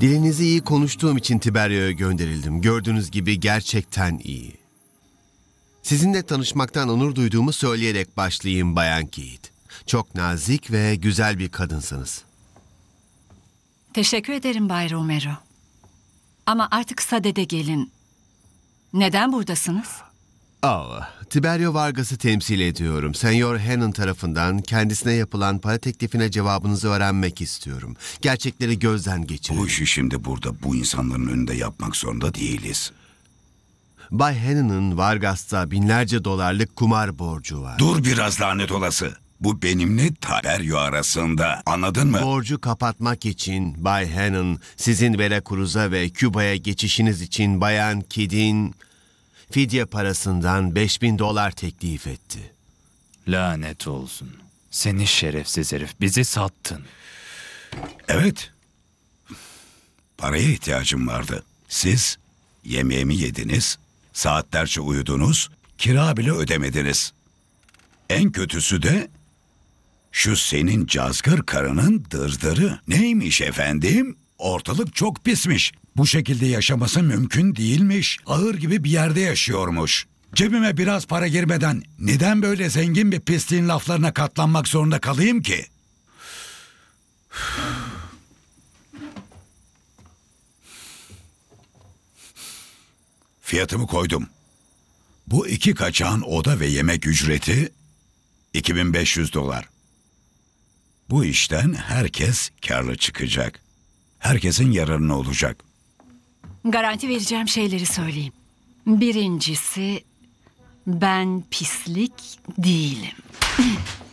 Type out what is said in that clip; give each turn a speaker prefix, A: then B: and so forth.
A: Dilinizi iyi konuştuğum için Tiberio'ya gönderildim. Gördüğünüz gibi gerçekten iyi. Sizinle tanışmaktan onur duyduğumu söyleyerek başlayayım Bayan Keith. Çok nazik ve güzel bir kadınsınız.
B: Teşekkür ederim Bay Romero. Ama artık sadede gelin. Neden buradasınız?
A: Tiberio Vargas'ı temsil ediyorum. Senyor Hannon tarafından kendisine yapılan para teklifine cevabınızı öğrenmek istiyorum. Gerçekleri gözden geçirin.
C: Bu işi şimdi burada bu insanların önünde yapmak zorunda değiliz.
A: Bay Hannon'ın Vargas'ta binlerce dolarlık kumar borcu var.
C: Dur biraz lanet olası. Bu benimle Tiberio arasında. Anladın mı?
A: Borcu kapatmak için Bay Hannon sizin Veracruz'a ve Küba'ya geçişiniz için Bayan Keith'in fidye parasından 5.000 dolar teklif etti.
D: Lanet olsun. Seni şerefsiz herif, bizi sattın.
C: Evet. Paraya ihtiyacım vardı. Siz yemeğimi yediniz, saatlerce uyudunuz, kira bile ödemediniz. En kötüsü de şu senin cazgır karının dırdırı. Neymiş efendim? Ortalık çok pismiş. Bu şekilde yaşaması mümkün değilmiş. Ahır gibi bir yerde yaşıyormuş. Cebime biraz para girmeden neden böyle zengin bir pisliğin laflarına katlanmak zorunda kalayım ki? Fiyatımı koydum. Bu 2 kaçağın oda ve yemek ücreti 2.500 dolar. Bu işten herkes kârlı çıkacak. Herkesin yararına olacak.
B: Garanti vereceğim şeyleri söyleyeyim. Birincisi, ben pislik değilim.